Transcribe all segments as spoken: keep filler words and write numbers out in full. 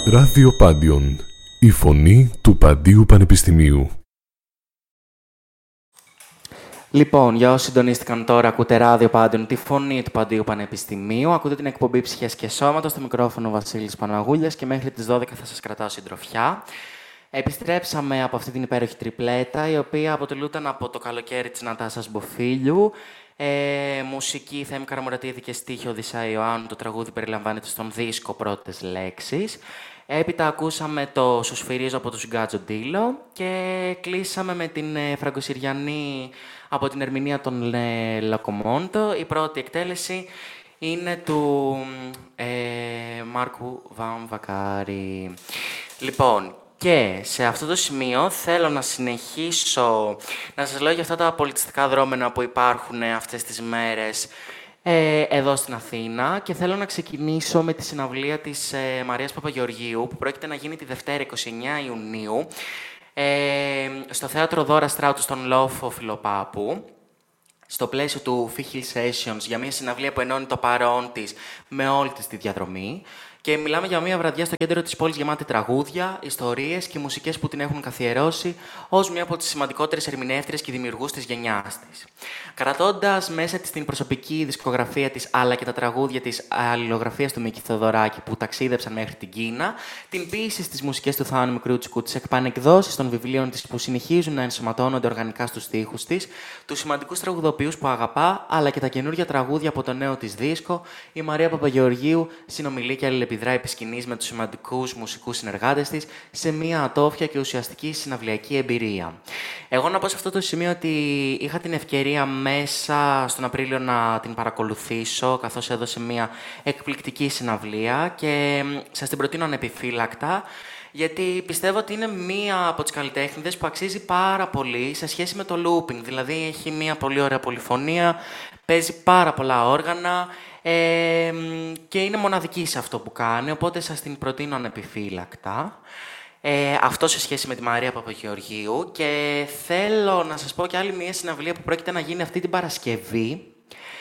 Ράδιο Πάντιον, η φωνή του Παντίου Πανεπιστημίου. Λοιπόν, για όσοι συντονίστηκαν τώρα, ακούτε Ράδιο Πάντιον, τη φωνή του Παντίου Πανεπιστημίου. Ακούτε την εκπομπή Ψυχές και Σώματος, στο μικρόφωνο Βασίλης Παναγούλιας και μέχρι τις δώδεκα θα σας κρατάω συντροφιά. Επιστρέψαμε από αυτή την υπέροχη τριπλέτα, η οποία αποτελούταν από το καλοκαίρι της Νατάσας Μποφίλιου. Ε, μουσική Θέμη Καραμουρατίδη και στίχη Οδυσσέα Ιωάννου. Το τραγούδι περιλαμβάνεται στον δίσκο Πρώτες Λέξεις. Έπειτα ακούσαμε το «Σου σφυρίζω» από τους Γκάτζο Ντίλο και κλείσαμε με την ε, Φραγκοσυριανή από την ερμηνεία των ε, Λακομόντο. Η πρώτη εκτέλεση είναι του ε, Μάρκου Βαμβακάρη. Λοιπόν, και σε αυτό το σημείο θέλω να συνεχίσω να σας λέω για αυτά τα πολιτιστικά δρόμενα που υπάρχουν αυτές τις μέρες ε, εδώ στην Αθήνα και θέλω να ξεκινήσω με τη συναυλία της ε, Μαρίας Παπαγεωργίου που πρόκειται να γίνει τη Δευτέρα εικοστή ενάτη Ιουνίου ε, στο Θέατρο Δώρα Στράουτου στον Λόφο Φιλοπάπου, στο πλαίσιο του Φίχιλ Sessions, για μια συναυλία που ενώνει το παρόν της με όλη της τη διαδρομή. Και μιλάμε για μια βραδιά στο κέντρο της πόλης γεμάτη τραγούδια, ιστορίες και μουσικές που την έχουν καθιερώσει ως μια από τις σημαντικότερες ερμηνεύτριες και δημιουργούς της γενιάς της. Κρατώντας μέσα της την προσωπική δισκογραφία της, αλλά και τα τραγούδια της αλληλογραφίας του Μίκη Θεοδωράκη που ταξίδεψαν μέχρι την Κίνα, την ποίηση στις μουσικές του Θάνου Μικρούτσικου, τις επανεκδόσεις των βιβλίων της που συνεχίζουν να ενσωματώνονται οργανικά στους στίχους της, τους σημαντικούς τραγουδοποιούς που αγαπά, αλλά και τα καινούργια τραγούδια από το νέο της δίσκο, η Μαρία Παπαγεωργίου συνομιλεί και αλληλεπιδρά επί σκηνής με τους σημαντικούς μουσικούς συνεργάτες της σε μια ατόφια και ουσιαστική συναυλιακή εμπειρία. Εγώ να πω σε αυτό το σημείο ότι είχα την ευκαιρία μέσα στον Απρίλιο να την παρακολουθήσω, καθώς έδωσε μια εκπληκτική συναυλία και σας την προτείνω ανεπιφύλακτα, γιατί πιστεύω ότι είναι μία από τις καλλιτέχνηδες που αξίζει πάρα πολύ σε σχέση με το looping. Δηλαδή έχει μία πολύ ωραία πολυφωνία, παίζει πάρα πολλά όργανα, Ε, και είναι μοναδική σε αυτό που κάνει, οπότε σας την προτείνω ανεπιφύλακτα. Ε, αυτό σε σχέση με τη Μαρία Παπαγεωργίου. Και θέλω να σας πω και άλλη μια συναυλία που πρόκειται να γίνει αυτή την Παρασκευή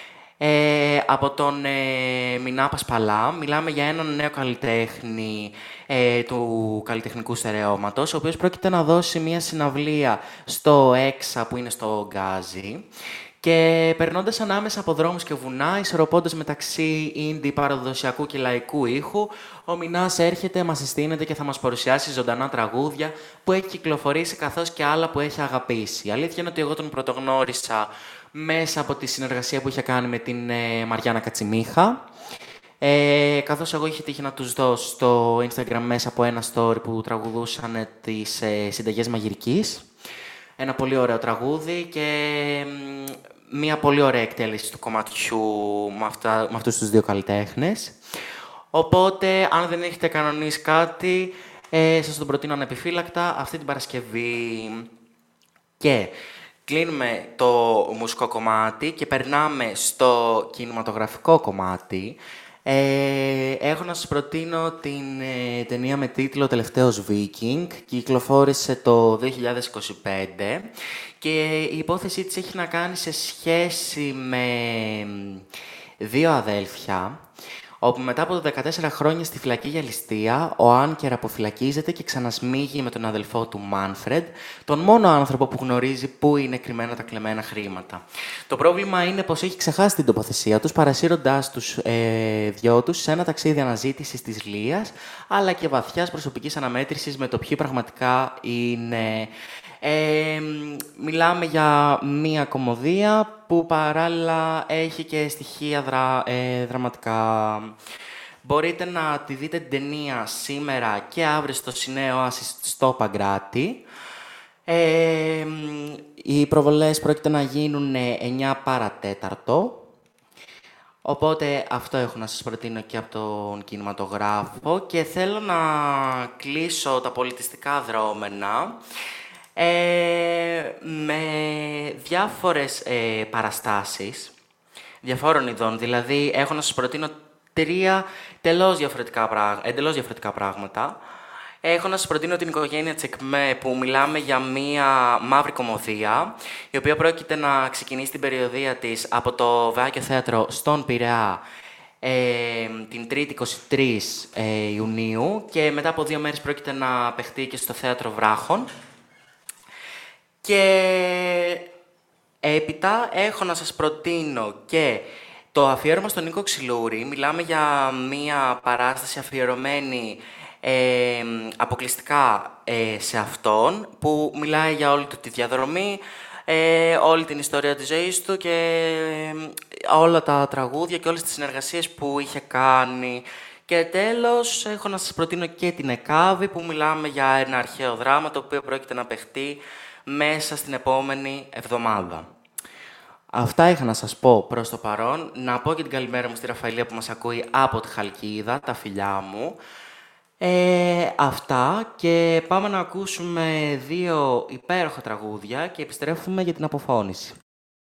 ε, από τον ε, Μινά Πασπαλά. Μιλάμε για έναν νέο καλλιτέχνη ε, του καλλιτεχνικού στερεώματος, ο οποίος πρόκειται να δώσει μια συναυλία στο Έξα που είναι στο Γκάζι. Και περνώντας ανάμεσα από δρόμους και βουνά, ισορροπώντας μεταξύ indie, παραδοσιακού και λαϊκού ήχου, ο Μινάς έρχεται, μας συστήνεται και θα μας παρουσιάσει ζωντανά τραγούδια που έχει κυκλοφορήσει καθώς και άλλα που έχει αγαπήσει. Η αλήθεια είναι ότι εγώ τον πρωτογνώρισα μέσα από τη συνεργασία που είχε κάνει με την ε, Μαριάννα Κατσιμίχα. Ε, καθώς εγώ είχε τύχει να τους δω στο Instagram μέσα από ένα story που τραγουδούσαν τις ε, συνταγές μαγειρικής. Ένα πολύ ωραίο τραγούδι και μια πολύ ωραία εκτέλεση του κομματιού με, αυτά, με αυτούς τους δύο καλλιτέχνες. Οπότε, αν δεν έχετε κανονίσει κάτι, ε, σας τον προτείνω ανεπιφύλακτα αυτή την Παρασκευή. Και κλείνουμε το μουσικό κομμάτι και περνάμε στο κινηματογραφικό κομμάτι. Ε, έχω να σας προτείνω την ε, ταινία με τίτλο «Τελευταίος Βίκινγκ». Κυκλοφόρησε το δύο χιλιάδες είκοσι πέντε και η υπόθεσή της έχει να κάνει σε σχέση με δύο αδέλφια, όπου μετά από δεκατέσσερα χρόνια στη φυλακή για ληστεία, ο Άνκερ αποφυλακίζεται και ξανασμίγει με τον αδελφό του Μάνφρεντ, τον μόνο άνθρωπο που γνωρίζει πού είναι κρυμμένα τα κλεμμένα χρήματα. Το πρόβλημα είναι πως έχει ξεχάσει την τοποθεσία τους, παρασύροντάς τους ε, δυο τους σε ένα ταξίδι αναζήτησης της Λίας, αλλά και βαθιάς προσωπικής αναμέτρησης με το ποιοι πραγματικά είναι. Ε, μιλάμε για μία κωμωδία που παράλληλα έχει και στοιχεία δρα, ε, δραματικά. Μπορείτε να τη δείτε την ταινία σήμερα και αύριο στο Σινέ Οάσις στο Παγκράτη. Ε, οι προβολές πρόκειται να γίνουν εννιά παρατέταρτο. Οπότε αυτό έχω να σας προτείνω και από τον κινηματογράφο. Και θέλω να κλείσω τα πολιτιστικά δρόμενα Ε, με διάφορες ε, παραστάσεις, διαφόρων ειδών. Δηλαδή, έχω να σας προτείνω τρία τελώς διαφορετικά, πράγμα, εντελώς διαφορετικά πράγματα. Έχω να σας προτείνω την οικογένεια Τσεκμέ, που μιλάμε για μία μαύρη κωμωδία, η οποία πρόκειται να ξεκινήσει την περιοδεία της από το Βεάκιο Θέατρο στον Πειραιά ε, την Τρίτη είκοσι τρεις ε, Ιουνίου και μετά από δύο μέρες πρόκειται να παιχτεί και στο Θέατρο Βράχων. Και έπειτα έχω να σας προτείνω και το αφιέρωμα στον Νίκο Ξυλούρη. Μιλάμε για μία παράσταση αφιερωμένη ε, αποκλειστικά ε, σε αυτόν, που μιλάει για όλη του τη διαδρομή, ε, όλη την ιστορία της ζωής του και ε, όλα τα τραγούδια και όλες τις συνεργασίες που είχε κάνει. Και τέλος, έχω να σας προτείνω και την Εκάβη, που μιλάμε για ένα αρχαίο δράμα, το οποίο πρόκειται να παιχτεί μέσα στην επόμενη εβδομάδα. Αυτά είχα να σας πω προς το παρόν. Να πω και την καλημέρα μου στη Ραφαηλία που μας ακούει από τη Χαλκίδα, τα φιλιά μου. Ε, αυτά και πάμε να ακούσουμε δύο υπέροχα τραγούδια και επιστρέφουμε για την αποφώνηση.